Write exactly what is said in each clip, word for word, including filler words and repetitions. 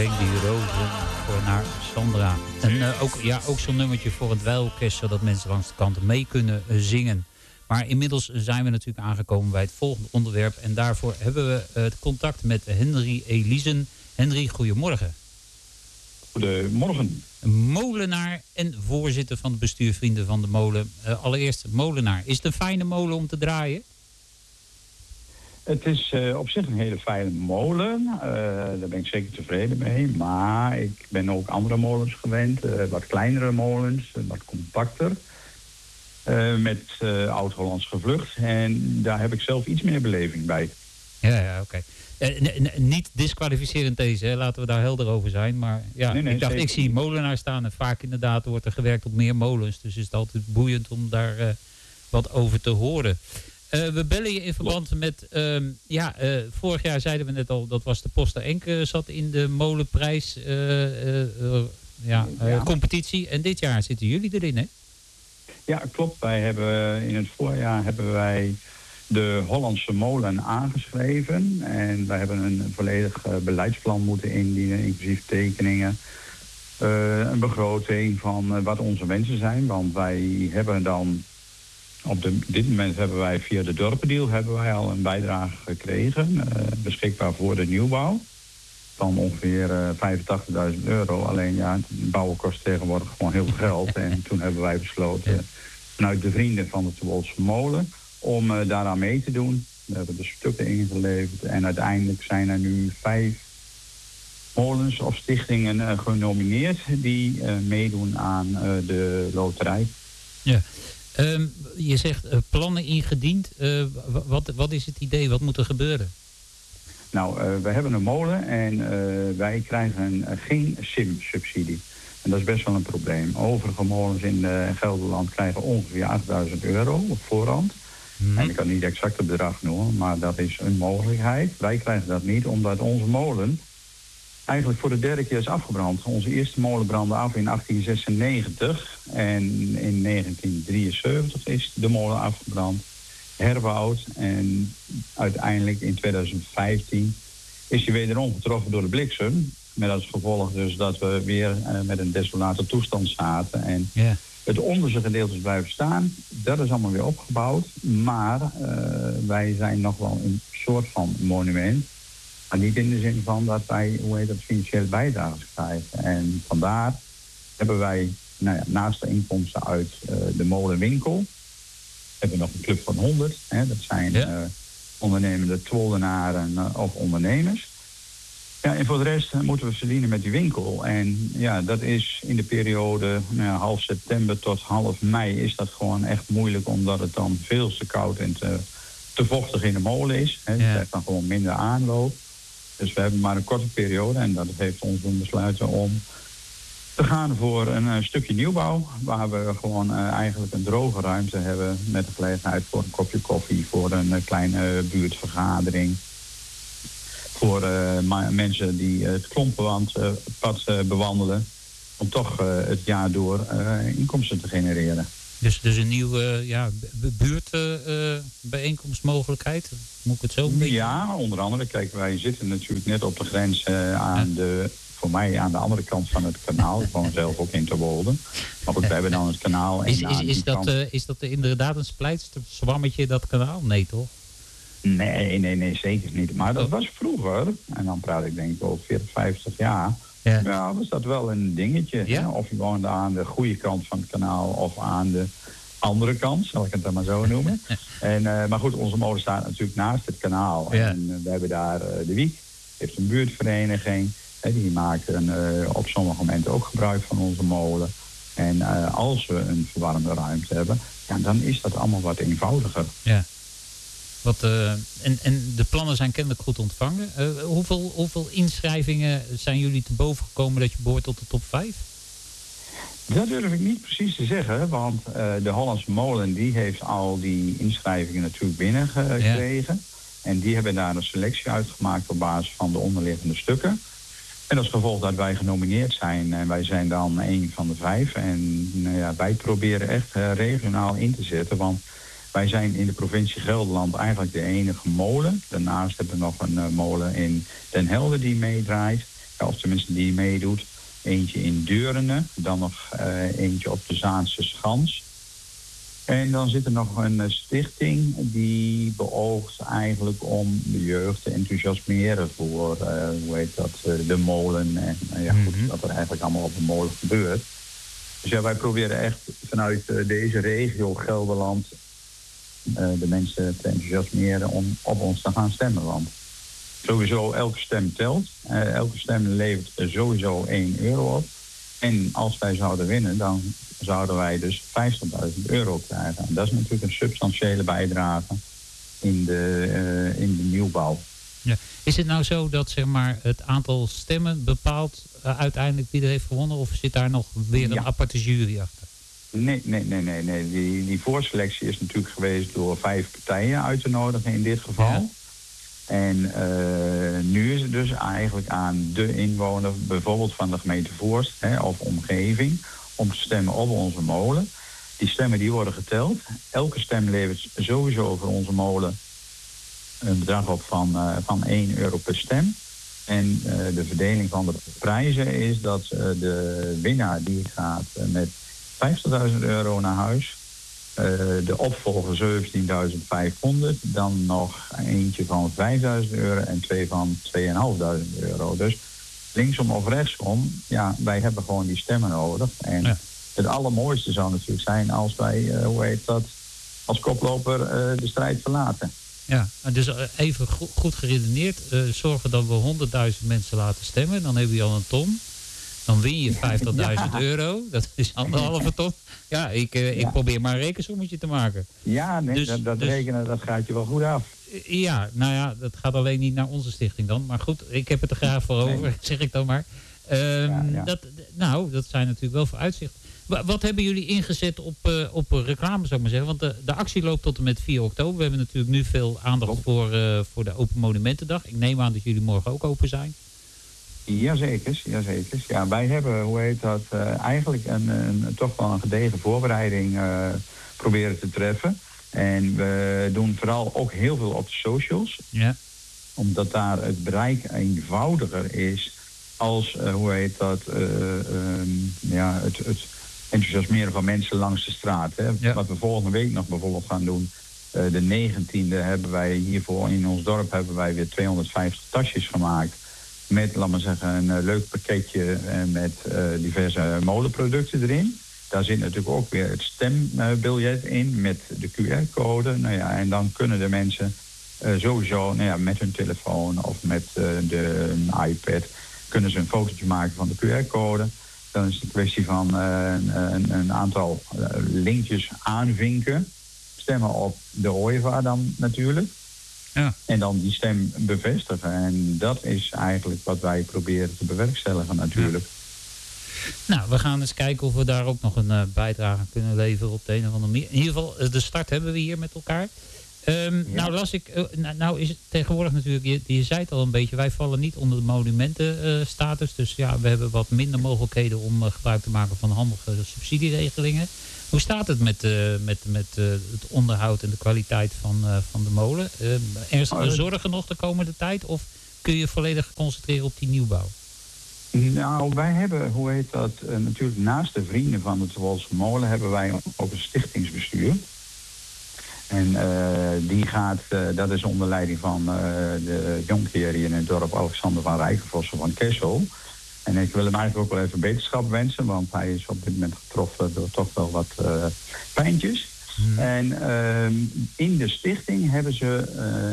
breng die rozen voor naar Sandra. En uh, ook, ja, ook zo'n nummertje voor het Wijlorkest, zodat mensen langs de kant mee kunnen uh, zingen. Maar inmiddels zijn we natuurlijk aangekomen bij het volgende onderwerp. En daarvoor hebben we uh, het contact met Henry Elizen. Henry, goedemorgen. Goedemorgen. Molenaar en voorzitter van het bestuur Vrienden van de Molen. Uh, allereerst molenaar. Is het een fijne molen om te draaien? Het is uh, op zich een hele fijne molen. Uh, daar ben ik zeker tevreden mee. Maar ik ben ook andere molens gewend. Uh, wat kleinere molens, uh, wat compacter. Uh, met uh, Oud-Hollands Gevlucht. En daar heb ik zelf iets meer beleving bij. Ja, ja, oké. Okay. Uh, n- n- niet disqualificerend deze, hè? Laten we daar helder over zijn. Maar ja, nee, nee, ik dacht, ik zie molenaar staan. En vaak inderdaad wordt er gewerkt op meer molens. Dus is het altijd boeiend om daar uh, wat over te horen. Uh, we bellen je in verband met... Uh, ja, uh, vorig jaar zeiden we net al, dat was de Poster Enke zat in de molenprijs uh, uh, uh, ja, uh, ja. competitie. En dit jaar zitten jullie erin, hè? Ja, klopt. Wij hebben in het voorjaar hebben wij de Hollandse molen aangeschreven. En wij hebben een volledig uh, beleidsplan moeten indienen, inclusief tekeningen. Uh, een begroting van uh, wat onze wensen zijn. Want wij hebben dan... Op de, dit moment hebben wij via de dorpendeal hebben wij al een bijdrage gekregen. Uh, beschikbaar voor de nieuwbouw. Van ongeveer uh, vijfentachtigduizend euro. Alleen ja, het bouwen kost tegenwoordig gewoon heel veel geld. En toen hebben wij besloten... Ja. vanuit de vrienden van de Twolse Molen om uh, daaraan mee te doen. We hebben de stukken ingeleverd en uiteindelijk zijn er nu vijf molens of stichtingen uh, genomineerd die uh, meedoen aan uh, de loterij. Ja, um, je zegt uh, plannen ingediend. Uh, wat, wat is het idee? Wat moet er gebeuren? Nou, uh, we hebben een molen en uh, wij krijgen uh, geen S I M-subsidie. En dat is best wel een probleem. Overige molens in uh, Gelderland krijgen ongeveer achtduizend euro op voorhand. Hmm. En ik kan niet exact het bedrag noemen, maar dat is een mogelijkheid. Wij krijgen dat niet, omdat onze molen eigenlijk voor de derde keer is afgebrand. Onze eerste molen brandde af in achttien zesennegentig. En in negentien drieënzeventig is de molen afgebrand, herbouwd. En uiteindelijk in tweeduizend vijftien is hij wederom getroffen door de bliksem. Met als gevolg dus dat we weer uh, met een desolate toestand zaten. En yeah. het onderste gedeelte is blijven staan. Dat is allemaal weer opgebouwd. Maar uh, wij zijn nog wel een soort van monument. Maar niet in de zin van dat wij, hoe heet dat, financiële bijdrage krijgen. En vandaar hebben wij, nou ja, naast de inkomsten uit uh, de molenwinkel, hebben we nog een club van honderd. Hè, dat zijn yeah. uh, ondernemende twoldenaren uh, of ondernemers. Ja, en voor de rest moeten we verdienen met die winkel. En ja, dat is in de periode nou ja, half september tot half mei is dat gewoon echt moeilijk, omdat het dan veel te koud en te, te vochtig in de molen is. Hè. Ja. Het heeft dan gewoon minder aanloop. Dus we hebben maar een korte periode en dat heeft ons doen besluiten om te gaan voor een, een stukje nieuwbouw, waar we gewoon uh, eigenlijk een droge ruimte hebben met de gelegenheid voor een kopje koffie, voor een uh, kleine buurtvergadering. Voor uh, ma- mensen die uh, het klompenpad uh, pad, uh, bewandelen. Om toch uh, het jaar door uh, inkomsten te genereren. Dus, dus een nieuwe uh, ja, buurtbijeenkomstmogelijkheid? Uh, Moet ik het zo een beetje? Ja, onder andere. Kijk, wij zitten natuurlijk net op de grens uh, aan ja. de... voor mij aan de andere kant van het kanaal. Ik woon zelf ook in Terwolde. Maar goed, we hebben dan het kanaal. En is, is, is, dat, kant... uh, is dat inderdaad een splijtzwammetje, dat kanaal? Nee, toch? Nee, nee, nee, zeker niet. Maar dat was vroeger, en dan praat ik denk ik over veertig, vijftig jaar... Ja. ja, was dat wel een dingetje. Ja? Of je woonde aan de goede kant van het kanaal of aan de andere kant, zal ik het dan maar zo noemen. en, uh, maar goed, onze molen staat natuurlijk naast het kanaal. Ja. En uh, we hebben daar uh, de Wiek, heeft een buurtvereniging. Hè, die maken uh, op sommige momenten ook gebruik van onze molen. En uh, als we een verwarmde ruimte hebben, ja, dan is dat allemaal wat eenvoudiger. Ja. Wat, uh, en, en de plannen zijn kennelijk goed ontvangen. Uh, hoeveel, hoeveel inschrijvingen zijn jullie te boven gekomen dat je behoort tot de top vijf? Dat durf ik niet precies te zeggen, want uh, de Hollandse Molen die heeft al die inschrijvingen natuurlijk binnengekregen. Ja. En die hebben daar een selectie uitgemaakt op basis van de onderliggende stukken. En als gevolg dat wij genomineerd zijn, en wij zijn dan een van de vijf. En nou ja, wij proberen echt uh, regionaal in te zetten, want wij zijn in de provincie Gelderland eigenlijk de enige molen. Daarnaast hebben we nog een uh, molen in Den Helder die meedraait. of tenminste die meedoet. Eentje in Deurne, dan nog uh, eentje op de Zaanse Schans. En dan zit er nog een stichting die beoogt eigenlijk om de jeugd te enthousiasmeren voor, uh, hoe heet dat, uh, de molen en uh, ja, goed, mm-hmm. wat er eigenlijk allemaal op de molen gebeurt. Dus ja, wij proberen echt vanuit uh, deze regio Gelderland uh, de mensen te enthousiasmeren om op ons te gaan stemmen. Want sowieso elke stem telt. Uh, elke stem levert sowieso één euro op. En als wij zouden winnen, dan zouden wij dus vijftigduizend euro krijgen. En dat is natuurlijk een substantiële bijdrage in de, uh, in de nieuwbouw. Ja. Is het nou zo dat zeg maar, het aantal stemmen bepaalt uh, uiteindelijk wie er heeft gewonnen? Of zit daar nog weer een ja. aparte jury achter? Nee, nee, nee, nee. nee. Die, die voorselectie is natuurlijk geweest door vijf partijen uit te nodigen in dit geval. Ja. En uh, nu is het dus eigenlijk aan de inwoner, bijvoorbeeld van de gemeente Voorst hè, of omgeving, om te stemmen op onze molen. Die stemmen die worden geteld. Elke stem levert sowieso voor onze molen een bedrag op van, uh, van één euro per stem. En uh, de verdeling van de prijzen is dat uh, de winnaar die gaat uh, met vijftigduizend euro naar huis. Uh, de opvolger zeventienduizend vijfhonderd. Dan nog eentje van vijfduizend euro en twee van tweeduizend vijfhonderd euro. Dus linksom of rechtsom, ja, wij hebben gewoon die stemmen nodig. En ja. het allermooiste zou natuurlijk zijn als wij, uh, hoe heet dat, als koploper uh, de strijd verlaten. Ja, dus even go- goed geredeneerd. Uh, zorgen dat we honderdduizend mensen laten stemmen. Dan hebben we al een ton. Dan win je vijftigduizend ja. euro. Dat is anderhalve ton. Ja, ik, uh, ik ja. probeer maar een rekensommetje te maken. Ja, nee, dus, dat, dat dus, rekenen dat gaat je wel goed af. Ja, nou ja, dat gaat alleen niet naar onze stichting dan. Maar goed, ik heb het er graag voor over, nee. zeg ik dan maar. Um, ja, ja. Dat, nou, dat zijn natuurlijk wel vooruitzichten. Wat hebben jullie ingezet op, uh, op reclame, zou ik maar zeggen? Want de, de actie loopt tot en met vier oktober. We hebben natuurlijk nu veel aandacht voor, uh, voor de Open Monumentendag. Ik neem aan dat jullie morgen ook open zijn. Jazeker, jazeker. Ja, wij hebben, hoe heet dat, uh, eigenlijk een, een, toch wel een gedegen voorbereiding uh, proberen te treffen. En we doen vooral ook heel veel op de socials. Ja. Omdat daar het bereik eenvoudiger is als, uh, hoe heet dat, uh, um, ja, het, het enthousiasmeren van mensen langs de straat. Hè. Ja. Wat we volgende week nog bijvoorbeeld gaan doen. Uh, de negentiende hebben wij hiervoor in ons dorp hebben wij weer tweehonderdvijftig tasjes gemaakt. Met, laat maar zeggen, een uh, leuk pakketje uh, met uh, diverse molenproducten erin. Daar zit natuurlijk ook weer het stembiljet in met de Q R-code. Nou ja, en dan kunnen de mensen uh, sowieso nou ja, met hun telefoon of met uh, de, een iPad kunnen ze een fotootje maken van de Q R-code. Dan is het een kwestie van uh, een, een aantal uh, linkjes aanvinken. Stemmen op de OIVA dan natuurlijk. Ja. En dan die stem bevestigen. En dat is eigenlijk wat wij proberen te bewerkstelligen natuurlijk. Ja. Nou, we gaan eens kijken of we daar ook nog een uh, bijdrage aan kunnen leveren op de een of andere manier. In ieder geval, uh, de start hebben we hier met elkaar. Um, ja. Nou las ik, uh, nou, nou is het tegenwoordig natuurlijk, je, je zei het al een beetje, wij vallen niet onder de monumentenstatus. Uh, dus ja, we hebben wat minder mogelijkheden om uh, gebruik te maken van handige subsidieregelingen. Hoe staat het met, uh, met, met uh, het onderhoud en de kwaliteit van, uh, van de molen? Uh, ernstige zorgen nog de komende tijd? Of kun je volledig concentreren op die nieuwbouw? Nou, wij hebben, hoe heet dat, uh, natuurlijk naast de vrienden van de Twolse Molen hebben wij ook een stichtingsbestuur. En uh, die gaat, uh, dat is onder leiding van uh, de jonkheer hier in het dorp Alexander van Rijkenvossen van Kessel. En ik wil hem eigenlijk ook wel even beterschap wensen, want hij is op dit moment getroffen door toch wel wat uh, pijntjes. Hmm. En uh, in de stichting hebben ze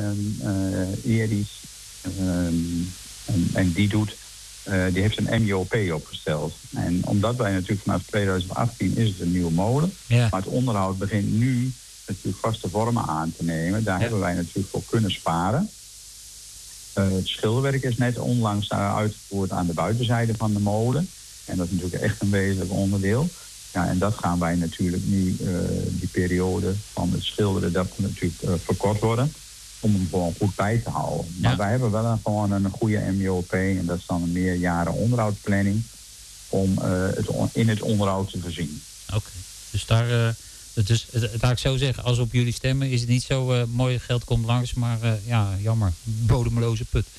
uh, uh, Eris, uh, en, en die doet, uh, die heeft een M J O P opgesteld. En omdat wij natuurlijk vanaf tweeduizend achttien is het een nieuwe molen, yeah. maar het onderhoud begint nu natuurlijk vaste vormen aan te nemen. Daar ja. hebben wij natuurlijk voor kunnen sparen. Uh, het schilderwerk is net onlangs uh, uitgevoerd aan de buitenzijde van de molen. En dat is natuurlijk echt een wezenlijk onderdeel. Ja, en dat gaan wij natuurlijk nu, uh, die periode van het schilderen, dat moet natuurlijk uh, verkort worden. Om hem gewoon goed bij te houden. Ja. Maar wij hebben wel een, gewoon een goede M J O P. En dat is dan een meerjaren onderhoudsplanning. Om uh, het on- in het onderhoud te voorzien. Oké, okay. Dus daar... Uh... Dus laat ik zo zeggen, als op jullie stemmen is het niet zo uh, mooi geld komt langs, maar uh, ja, jammer, bodemloze put.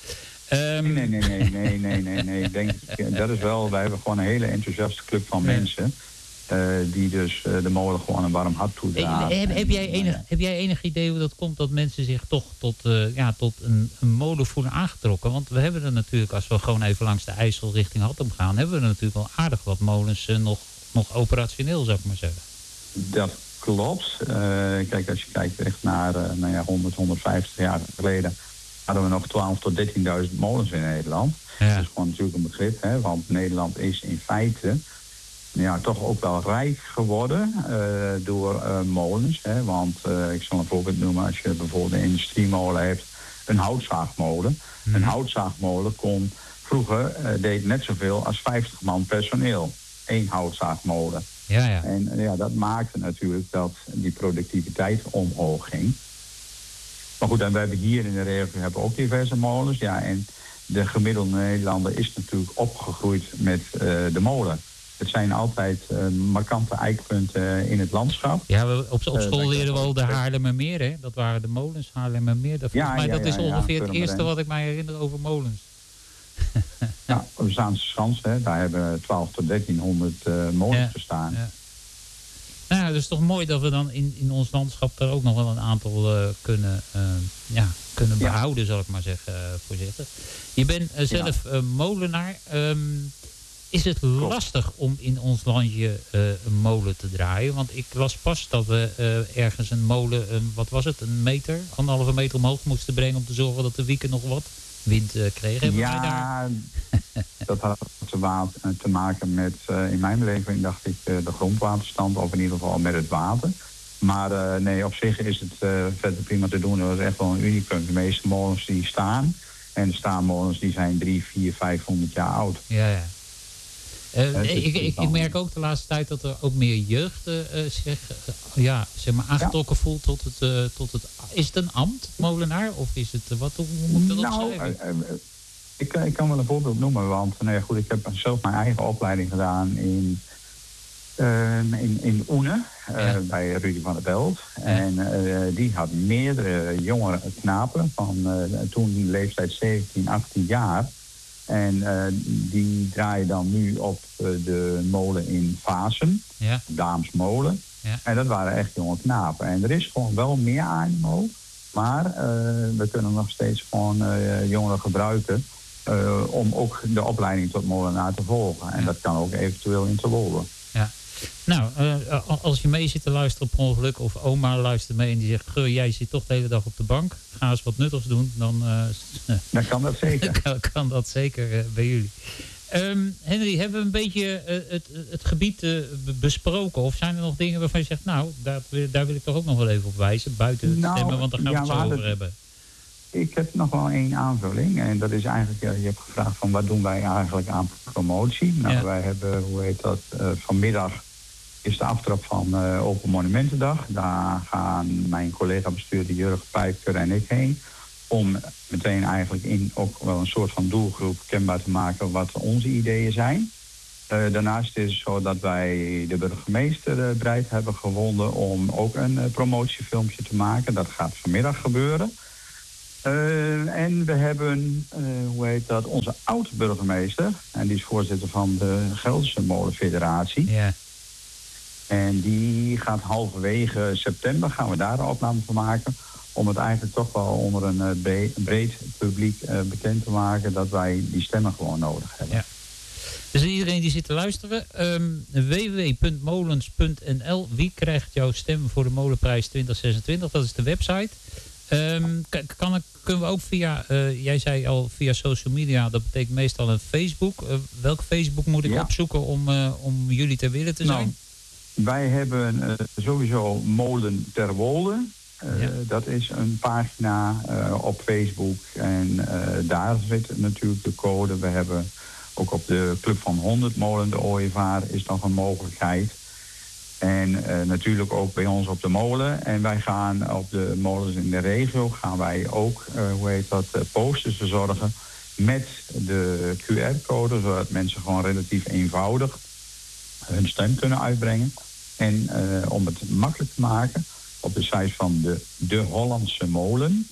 Um... Nee, nee, nee, nee, nee, nee, nee. Ik denk, dat is wel, wij hebben gewoon een hele enthousiaste club van ja. mensen. Uh, die dus uh, de molen gewoon een warm hart toedragen. Heb, heb, jij enig, heb jij enig idee hoe dat komt dat mensen zich toch tot, uh, ja, tot een, een molen voelen aangetrokken? Want we hebben er natuurlijk, als we gewoon even langs de IJssel richting Hattem gaan, hebben we er natuurlijk wel aardig wat molens uh, nog, nog operationeel, zou ik maar zeggen. Dat klopt. Uh, kijk, als je kijkt echt naar uh, nou ja, honderd, honderdvijftig jaar geleden, hadden we nog twaalfduizend tot dertienduizend molens in Nederland. Ja. Dat is gewoon natuurlijk een begrip, hè, want Nederland is in feite ja, toch ook wel rijk geworden uh, door uh, molens. Hè, want uh, ik zal een voorbeeld noemen, als je bijvoorbeeld een industriemolen hebt, een houtzaagmolen. Hmm. Een houtzaagmolen kon vroeger uh, deed net zoveel als vijftig man personeel. Eén houtzaagmolen. Ja, ja. En uh, ja, dat maakte natuurlijk dat die productiviteit omhoog ging. Maar goed, en we hebben hier in de regio hebben ook diverse molens. Ja, en de gemiddelde Nederlander is natuurlijk opgegroeid met uh, de molen. Het zijn altijd uh, markante eikpunten in het landschap. Ja, we, op, op school uh, leren we al de Haarlemmermeer, hè? Dat waren de molens, Haarlemmermeer. Dat, volgens ja, mij, ja, dat is ja, ongeveer ja, het eerste wat ik mij herinner over molens. Ja, op de Zaanse Schans, hè, daar hebben twaalfhonderd tot dertienhonderd uh, molens ja, gestaan. Ja. Nou ja, het is toch mooi dat we dan in, in ons landschap er ook nog wel een aantal uh, kunnen, uh, ja, kunnen behouden, ja. zal ik maar zeggen, uh, voorzitter. Je bent uh, zelf ja. uh, molenaar. Um, is het lastig om in ons landje uh, een molen te draaien? Want ik las pas dat we uh, ergens een molen, um, wat was het, een meter, anderhalve meter omhoog moesten brengen om te zorgen dat de wieken nog wat wind uh, kregen. Hebben ja, daar... dat had te, wa- te maken met, uh, in mijn beleving dacht ik, uh, de grondwaterstand, of in ieder geval met het water. Maar uh, nee, op zich is het uh, verder prima te doen. Dat is echt wel een unicum. De meeste molens die staan, en de staanmolens die zijn drie, vier, vijfhonderd jaar oud. Ja, ja. Uh, ik, ik, ik, ik merk ook de laatste tijd dat er ook meer jeugd uh, zich, uh, ja, zeg maar aangetrokken ja. voelt tot het, uh, tot het... Is het een ambt, molenaar? Of is het... Wat, hoe moet ik dat nou, opschrijven? Uh, uh, ik, ik kan wel een voorbeeld noemen. Want nou ja, goed, ik heb zelf mijn eigen opleiding gedaan in, uh, in, in Oene. Uh, ja. Bij Rudy van der Belt. Ja. En uh, die had meerdere jongere knapen van uh, toen leeftijd zeventien, achttien jaar. En uh, die draaien dan nu op uh, de molen in Vaassen, ja. Daamsmolen. Ja. En dat waren echt jonge knapen. En er is gewoon wel meer animo, maar uh, we kunnen nog steeds gewoon uh, jongeren gebruiken uh, om ook de opleiding tot molenaar te volgen. En ja. dat kan ook eventueel in Terwolde. Ja. Nou, uh, als je mee zit te luisteren op ongeluk of oma luistert mee en die zegt, Geur, jij zit toch de hele dag op de bank, ga eens wat nuttigs doen, dan, uh, dan kan dat zeker. kan, kan dat zeker uh, bij jullie. Um, Henry, hebben we een beetje uh, het, het gebied uh, besproken? Of zijn er nog dingen waarvan je zegt, nou, daar, daar wil ik toch ook nog wel even op wijzen, buiten het nou, stemmen, want daar gaan we ja, het zo over het, hebben. Ik heb nog wel één aanvulling. En dat is eigenlijk, ja, je hebt gevraagd van wat doen wij eigenlijk aan promotie. Nou, ja. wij hebben, hoe heet dat, uh, vanmiddag is de aftrap van uh, Open Monumentendag. Daar gaan mijn collega-bestuurder Jurgen Pijker en ik heen. Om meteen eigenlijk in ook wel een soort van doelgroep kenbaar te maken wat onze ideeën zijn. Uh, daarnaast is het zo dat wij de burgemeester uh, bereid hebben gewonnen om ook een uh, promotiefilmpje te maken. Dat gaat vanmiddag gebeuren. Uh, en we hebben, uh, hoe heet dat, onze oud-burgemeester. En die is voorzitter van de Gelderse Molenfederatie. Ja. En die gaat halverwege september, gaan we daar een opname van maken. Om het eigenlijk toch wel onder een uh, breed, breed publiek uh, bekend te maken dat wij die stemmen gewoon nodig hebben. Ja. Dus iedereen die zit te luisteren, um, w w w punt molens punt n l. Wie krijgt jouw stem voor de Molenprijs twintig zesentwintig? Dat is de website. Um, kan ik, kunnen we ook via, uh, jij zei al via social media, dat betekent meestal een Facebook. Uh, welk Facebook moet ik ja. opzoeken om, uh, om jullie ter wille te zijn? Nou, wij hebben uh, sowieso Molen Terwolde. Uh, ja. Dat is een pagina uh, op Facebook en uh, daar zit natuurlijk de code. We hebben ook op de Club van honderd Molen, de Ooievaar, is nog een mogelijkheid. En uh, natuurlijk ook bij ons op de molen. En wij gaan op de molens in de regio gaan wij ook, uh, hoe heet dat, uh, posters verzorgen met de Q R-code, zodat mensen gewoon relatief eenvoudig hun stem kunnen uitbrengen. En uh, om het makkelijk te maken, op de site van de, de Hollandse Molen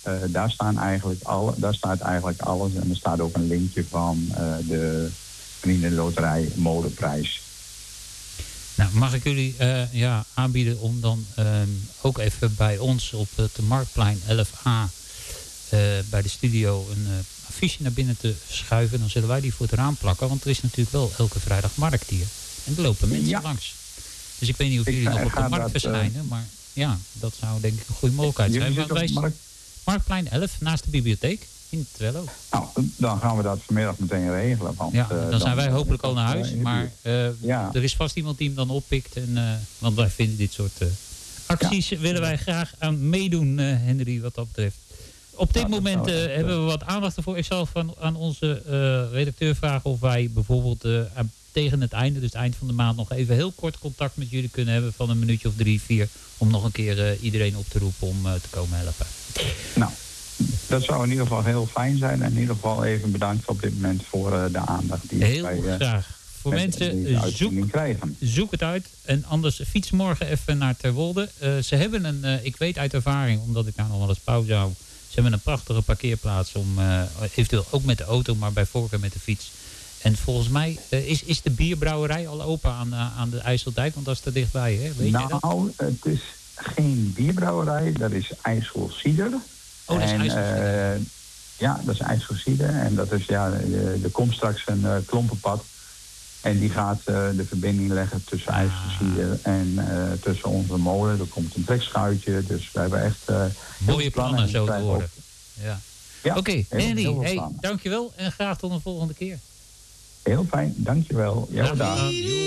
Uh, daar, staan eigenlijk alle, daar staat eigenlijk alles. En er staat ook een linkje van uh, de Vriendenloterij molenprijs. Nou, mag ik jullie uh, ja, aanbieden om dan uh, ook even bij ons op het Marktplein elf A uh, bij de studio een uh, affiche naar binnen te schuiven. Dan zullen wij die voor het raam plakken. Want er is natuurlijk wel elke vrijdag markt hier. En er lopen mensen ja. langs. Dus ik weet niet of jullie ik, nog op de markt dat, verschijnen. Uh, maar ja, dat zou denk ik een goede mogelijkheid zijn. Want wij markt... Marktplein elf, naast de bibliotheek in Twello. Nou, dan gaan we dat vanmiddag meteen regelen. Want, ja, dan, uh, dan zijn wij hopelijk al naar huis. Uh, maar uh, ja. er is vast iemand die hem dan oppikt. En, uh, want wij vinden dit soort uh, acties ja. willen wij graag aan meedoen, uh, Henry, wat dat betreft. Op dit nou, moment uh, hebben we wat aandacht ervoor. Ik zal van, aan onze uh, redacteur vragen of wij bijvoorbeeld uh, aan, tegen het einde, dus het eind van de maand, nog even heel kort contact met jullie kunnen hebben van een minuutje of drie, vier. Om nog een keer uh, iedereen op te roepen om uh, te komen helpen. Nou, dat zou in ieder geval heel fijn zijn. En in ieder geval even bedankt op dit moment voor uh, de aandacht die heel wij uh, graag. Voor mensen, zoek, krijgen. zoek het uit. En anders fiets morgen even naar Terwolde. Uh, ze hebben een, uh, ik weet uit ervaring, omdat ik daar nog wel eens pauze hou. Ze hebben een prachtige parkeerplaats om, uh, eventueel ook met de auto, maar bij voorkeur met de fiets. En volgens mij uh, is, is de bierbrouwerij al open aan, uh, aan de IJsseldijk, want dat is er dichtbij, hè? Weet nou, je dat? Het is geen bierbrouwerij, dat is IJsselcider. Oh, dat is IJsselcider. Uh, ja, dat is IJsselcider. En dat is, ja, er komt straks een uh, klompenpad. En die gaat uh, de verbinding leggen tussen ah. IJsselcider en uh, tussen onze molen. Er komt een trekschuitje, dus we hebben echt uh, mooie plannen, plannen zo te horen. Ja. Ja, Oké, okay. Henry, hey, dankjewel en graag tot een volgende keer. Heel fijn, dankjewel. Ja,